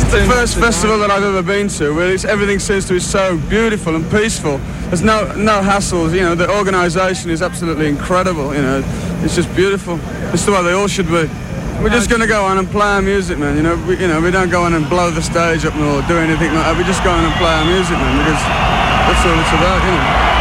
the first festival that I've ever been to where everything seems to be so beautiful and peaceful. There's no hassles, you know, the organisation is absolutely incredible, you know, it's just beautiful. It's the way they all should be. We're just going to go on and play our music, man, you know, we don't go on and blow the stage up or do anything like that, we just go on and play our music, man, because that's all it's about, you know.